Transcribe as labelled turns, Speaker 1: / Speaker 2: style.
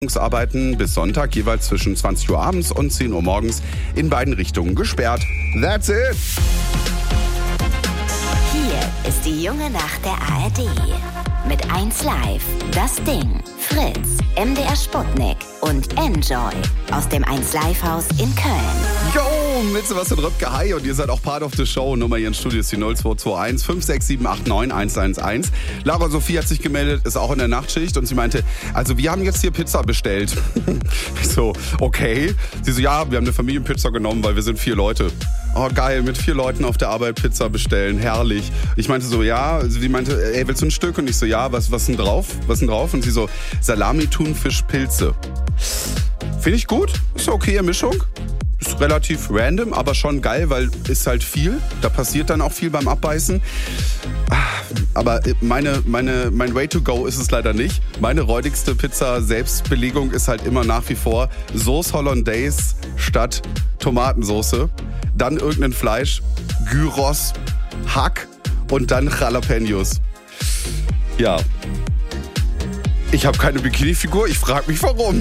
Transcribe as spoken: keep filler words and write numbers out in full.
Speaker 1: Arbeiten bis Sonntag jeweils zwischen zwanzig Uhr abends und zehn Uhr morgens in beiden Richtungen gesperrt. That's it!
Speaker 2: Hier ist die junge Nacht der A R D. Mit eins Live, Das Ding, Fritz, M D R Sputnik und Enjoy aus dem eins Live Haus in Köln.
Speaker 1: Yo, mit Sebastian Röpke, hi, und ihr seid auch Part of the Show. Nummer hier in Studio ist die null zwei zwei eins fünf sechs sieben acht neun eins eins eins. Laura Sophie hat sich gemeldet, ist auch in der Nachtschicht und sie meinte, also wir haben jetzt hier Pizza bestellt. Ich so, okay. Sie so, ja, wir haben eine Familienpizza genommen, weil wir sind vier Leute. Oh geil, mit vier Leuten auf der Arbeit Pizza bestellen, herrlich. Ich meinte so, ja, sie meinte, ey, willst du ein Stück? Und ich so, ja, was, was ist denn drauf? Was ist denn drauf? Und sie so, Salami, Thunfisch, Pilze. Finde ich gut, ist eine okaye Mischung. Ist relativ random, aber schon geil, weil ist halt viel. Da passiert dann auch viel beim Abbeißen. Aber meine, meine, mein Way to go ist es leider nicht. Meine räudigste Pizza-Selbstbelegung ist halt immer nach wie vor Sauce Hollandaise statt Tomatensoße. Dann irgendein Fleisch, Gyros, Hack und dann Jalapenos. Ja. Ich habe keine Bikini-Figur, ich frage mich warum.